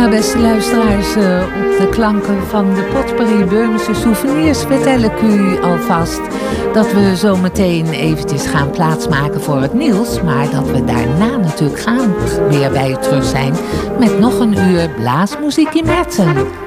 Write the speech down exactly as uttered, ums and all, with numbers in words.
Nou, beste luisteraars, uh, op de klanken van de Potpourri Beumse Souvenirs vertel ik u alvast dat we zo meteen eventjes gaan plaatsmaken voor het nieuws. Maar dat we daarna natuurlijk gaan weer bij u terug zijn met nog een uur blaasmuziek in Merten.